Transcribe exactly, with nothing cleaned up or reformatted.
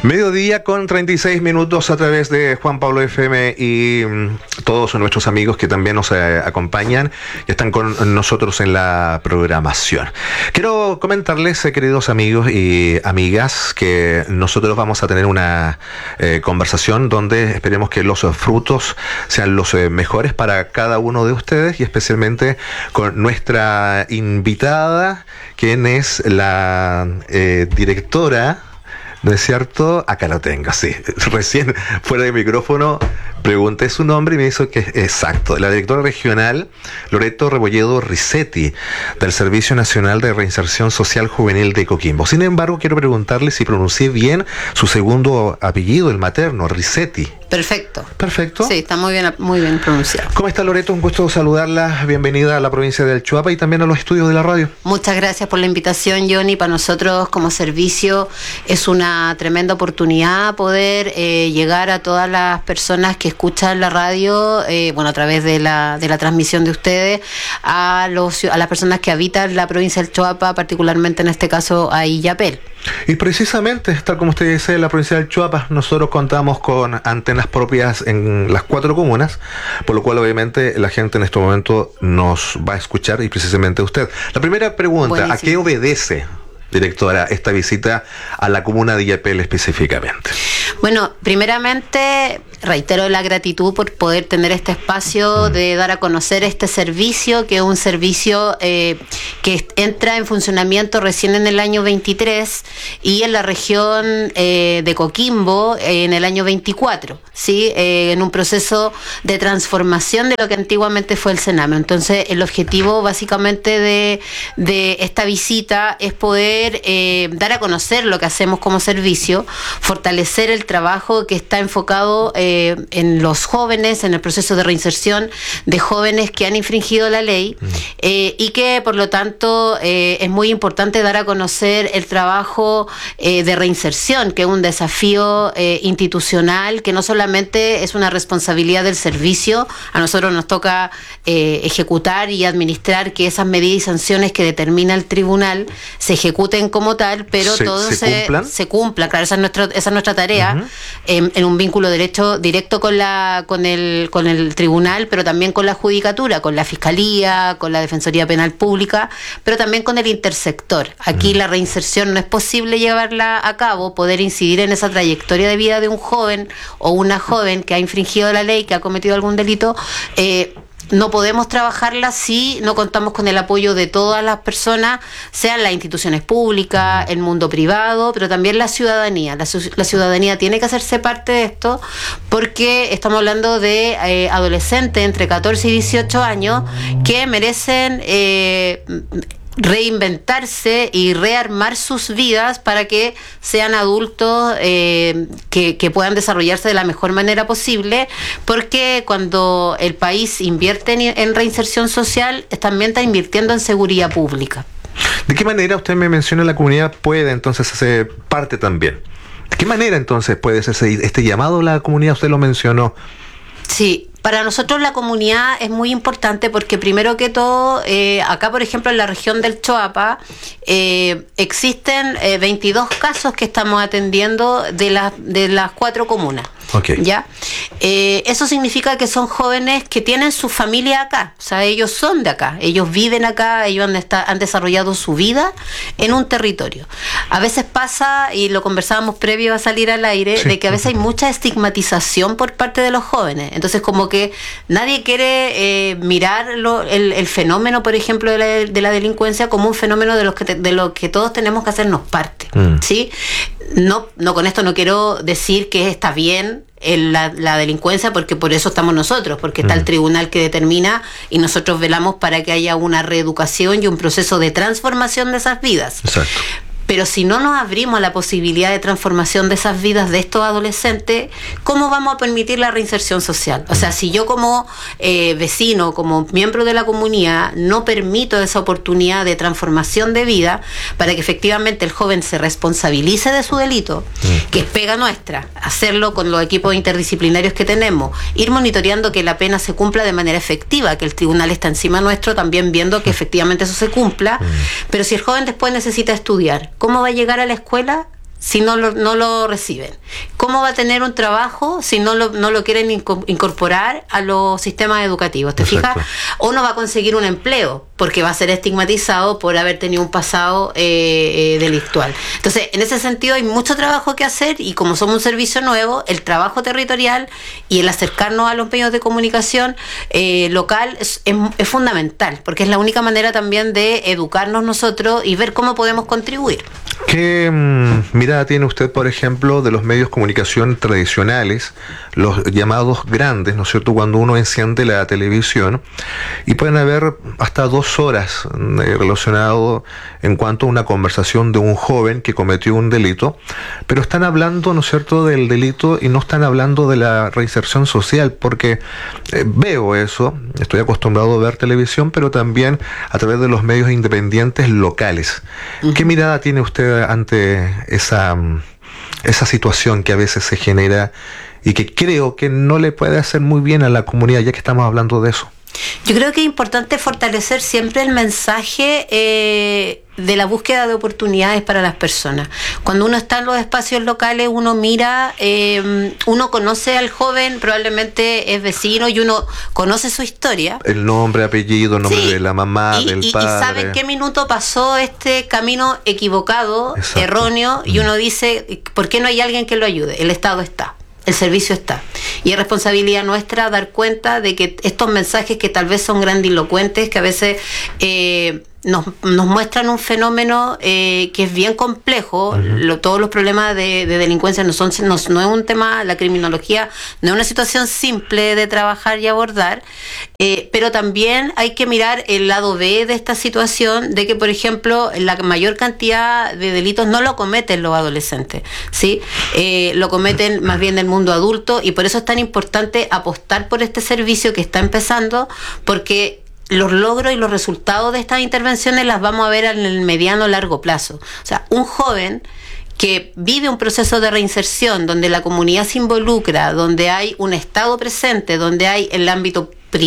Mediodía con treinta y seis minutos a través de Juan Pablo F M y mm, todos nuestros amigos que también nos eh, acompañan y están con nosotros en la programación. Quiero comentarles, eh, queridos amigos y amigas, que nosotros vamos a tener una eh, conversación donde esperemos que los frutos sean los eh, mejores para cada uno de ustedes y especialmente con nuestra invitada, quien es la eh, directora. ¿No es cierto? Acá lo tengo, sí. Recién, fuera de micrófono, pregunté su nombre y me hizo que es exacto. La directora regional, Loreto Rebolledo Risetti, del Servicio Nacional de Reinserción Social Juvenil de Coquimbo. Sin embargo, quiero preguntarle si pronuncié bien su segundo apellido, el materno, Risetti. Perfecto. Perfecto. Sí, está muy bien, muy bien pronunciado. ¿Cómo está, Loreto? Un gusto saludarla. Bienvenida a la provincia del Choapa y también a los estudios de la radio. Muchas gracias por la invitación, Johnny. Para nosotros como servicio es una tremenda oportunidad poder eh, llegar a todas las personas que escuchan la radio, eh, bueno, a través de la, de la transmisión de ustedes, a, los, a las personas que habitan la provincia del Choapa, particularmente en este caso a Illapel. Y precisamente, tal como usted dice, en la provincia del Choapa, nosotros contamos con antenas propias en las cuatro comunas, por lo cual obviamente la gente en este momento nos va a escuchar y precisamente usted. La primera pregunta, buenísimo. ¿A qué obedece, directora, esta visita a la comuna de Illapel específicamente? Bueno, primeramente reitero la gratitud por poder tener este espacio mm. de dar a conocer este servicio, que es un servicio eh, que entra en funcionamiento recién en el año veintitrés y en la región eh, de Coquimbo eh, en el año veinticuatro, ¿sí? Eh, en un proceso de transformación de lo que antiguamente fue el Sename. Entonces, el objetivo básicamente de, de esta visita es poder eh, dar a conocer lo que hacemos como servicio, fortalecer el trabajo que está enfocado eh, en los jóvenes, en el proceso de reinserción de jóvenes que han infringido la ley mm. eh, y que por lo tanto eh, es muy importante dar a conocer el trabajo eh, de reinserción, que es un desafío eh, institucional, que no solamente es una responsabilidad del servicio, a nosotros nos toca eh, ejecutar y administrar que esas medidas y sanciones que determina el tribunal se ejecuten como tal, pero se, todo se, se, cumplan? se cumpla, claro, esa es nuestra, esa es nuestra tarea, uh-huh. en, en un vínculo derecho directo con la con el con el tribunal, pero también con la judicatura, con la fiscalía, con la Defensoría Penal Pública, pero también con el intersector. Aquí mm. la reinserción no es posible llevarla a cabo, poder incidir en esa trayectoria de vida de un joven o una joven que ha infringido la ley, que ha cometido algún delito. Eh, No podemos trabajarla si no contamos con el apoyo de todas las personas, sean las instituciones públicas, el mundo privado, pero también la ciudadanía. La, la ciudadanía tiene que hacerse parte de esto porque estamos hablando de eh, adolescentes entre catorce y dieciocho años que merecen Eh, reinventarse y rearmar sus vidas para que sean adultos eh, que, que puedan desarrollarse de la mejor manera posible, porque cuando el país invierte en, en reinserción social, también está invirtiendo en seguridad pública. ¿De qué manera usted me menciona la comunidad puede entonces hacer parte también? ¿De qué manera entonces puede hacerse este llamado a la comunidad? Usted lo mencionó. Sí. Para nosotros la comunidad es muy importante porque primero que todo, eh, acá por ejemplo en la región del Choapa, eh, existen eh, veintidós casos que estamos atendiendo de las de las cuatro comunas. Okay. ¿Ya? Eh, eso significa que son jóvenes que tienen su familia acá, o sea, ellos son de acá, ellos viven acá, ellos han, está, han desarrollado su vida en un territorio. A veces pasa, y lo conversábamos previo a salir al aire, sí. de que a veces hay mucha estigmatización por parte de los jóvenes, entonces como que nadie quiere eh, mirar lo, el, el fenómeno, por ejemplo, de la, de la delincuencia como un fenómeno de los que, te, de lo que todos tenemos que hacernos parte, mm. ¿sí? No, no, con esto no quiero decir que está bien el, la, la delincuencia, porque por eso estamos nosotros, porque está mm. el tribunal que determina y nosotros velamos para que haya una reeducación y un proceso de transformación de esas vidas. Exacto. Pero si no nos abrimos a la posibilidad de transformación de esas vidas de estos adolescentes, ¿cómo vamos a permitir la reinserción social? O sea, si yo como eh, vecino, como miembro de la comunidad, no permito esa oportunidad de transformación de vida para que efectivamente el joven se responsabilice de su delito, que es pega nuestra, hacerlo con los equipos interdisciplinarios que tenemos, ir monitoreando que la pena se cumpla de manera efectiva, que el tribunal está encima nuestro también viendo que efectivamente eso se cumpla, pero si el joven después necesita estudiar, ¿cómo va a llegar a la escuela si no lo, no lo reciben? ¿Cómo va a tener un trabajo si no lo, no lo quieren incorporar a los sistemas educativos? ¿Te fijas? O no va a conseguir un empleo porque va a ser estigmatizado por haber tenido un pasado eh, eh, delictual. Entonces, en ese sentido hay mucho trabajo que hacer, y como somos un servicio nuevo, el trabajo territorial y el acercarnos a los medios de comunicación eh, local es, es, es fundamental, porque es la única manera también de educarnos nosotros y ver cómo podemos contribuir. ¿Qué mmm, mirada tiene usted, por ejemplo, de los medios de comunicación tradicionales, los llamados grandes, ¿no es cierto?, cuando uno enciende la televisión y pueden haber hasta dos horas eh, relacionado en cuanto a una conversación de un joven que cometió un delito, pero están hablando, ¿no es cierto?, del delito y no están hablando de la reinserción social, porque eh, veo eso, estoy acostumbrado a ver televisión, pero también a través de los medios independientes locales. Uh-huh. ¿Qué mirada tiene usted ante esa, esa situación que a veces se genera y que creo que no le puede hacer muy bien a la comunidad, ya que estamos hablando de eso? Yo creo que es importante fortalecer siempre el mensaje eh, de la búsqueda de oportunidades para las personas. Cuando uno está en los espacios locales, uno mira, eh, uno conoce al joven, probablemente es vecino y uno conoce su historia. El nombre, apellido, nombre sí, de la mamá, y, del y, padre. Y sabe en qué minuto pasó este camino equivocado, exacto, erróneo, y uno dice, ¿por qué no hay alguien que lo ayude? El Estado está. El servicio está. Y es responsabilidad nuestra dar cuenta de que estos mensajes que tal vez son grandilocuentes, que a veces eh, nos, nos muestran un fenómeno eh, que es bien complejo. Uh-huh. Lo, todos los problemas de, de delincuencia no son no, no es un tema, la criminología no es una situación simple de trabajar y abordar, eh, pero también hay que mirar el lado B de esta situación, de que, por ejemplo, la mayor cantidad de delitos no lo cometen los adolescentes, ¿sí? Eh, lo cometen más bien del mundo adulto, y por eso es tan importante apostar por este servicio que está empezando, porque los logros y los resultados de estas intervenciones las vamos a ver en el mediano largo plazo. O sea, un joven que vive un proceso de reinserción donde la comunidad se involucra, donde hay un Estado presente, donde hay el ámbito